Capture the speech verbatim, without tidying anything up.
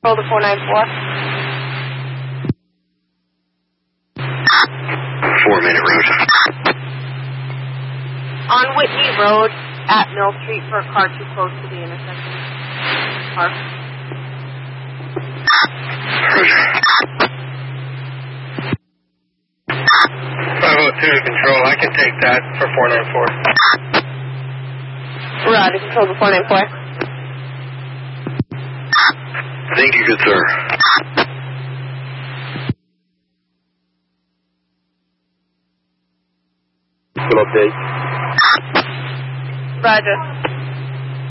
Hold the four nine four. Four minute route. On Whitney Road at Mill Street for a car too close to the intersection. Car. Roger. five oh two to control. I can take that for four nine four. Roger, control the four nine four. Thank you, good sir. Good update. Roger.